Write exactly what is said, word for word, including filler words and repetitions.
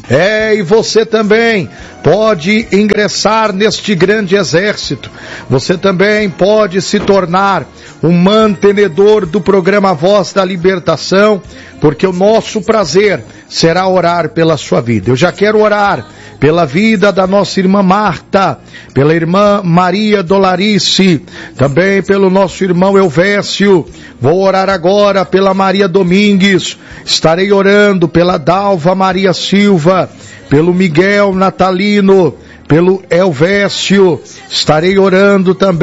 É, e você também pode ingressar neste grande exército. Você também pode se tornar um mantenedor do programa Voz da Libertação, porque o nosso prazer será orar pela sua vida. Eu já quero orar pela vida da nossa irmã Marta, pela irmã Maria Dolarice, também pelo nosso irmão Elvésio. Vou orar agora pela Maria Domingues, estarei orando pela Dalva Maria Silva, pelo Miguel Natalino, pelo Elvésio, estarei orando também